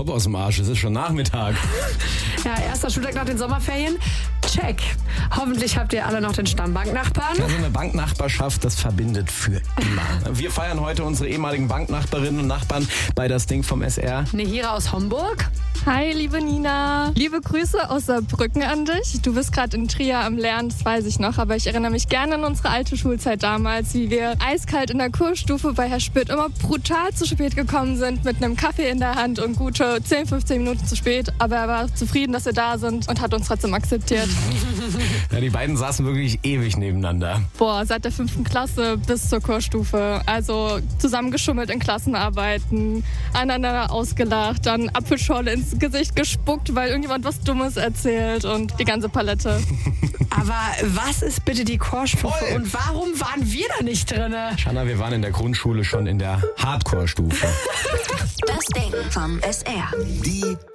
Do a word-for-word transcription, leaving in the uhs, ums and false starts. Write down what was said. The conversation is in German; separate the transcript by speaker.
Speaker 1: Kopf aus dem Arsch, es ist schon Nachmittag.
Speaker 2: Ja, erster Schultag nach den Sommerferien. Check. Hoffentlich habt ihr alle noch den Stammbanknachbarn.
Speaker 1: Ja, so eine Banknachbarschaft, das verbindet für immer. Wir feiern heute unsere ehemaligen Banknachbarinnen und Nachbarn bei Das Ding vom S R.
Speaker 2: Nehira aus Homburg.
Speaker 3: Hi, liebe Nina. Liebe Grüße aus Saarbrücken an dich. Du bist gerade in Trier am Lernen, das weiß ich noch. Aber ich erinnere mich gerne an unsere alte Schulzeit damals, wie wir eiskalt in der Kursstufe bei Herr Spütt immer brutal zu spät gekommen sind, mit einem Kaffee in der Hand und gute zehn, fünfzehn Minuten zu spät. Aber er war zufrieden, dass wir da sind und hat uns trotzdem akzeptiert.
Speaker 1: Ja, die beiden saßen wirklich ewig nebeneinander.
Speaker 3: Boah, seit der fünften Klasse bis zur Kursstufe. Also zusammengeschummelt in Klassenarbeiten, aneinander ausgelacht, dann Apfelschorle ins Gesicht gespuckt, weil irgendjemand was Dummes erzählt und die ganze Palette.
Speaker 2: Aber was ist bitte die Chorstufe
Speaker 1: Voll.
Speaker 2: und warum waren wir da nicht drin?
Speaker 1: Shanna, wir waren in der Grundschule schon in der Hardcore-Stufe.
Speaker 4: Das Ding vom S R.
Speaker 5: Die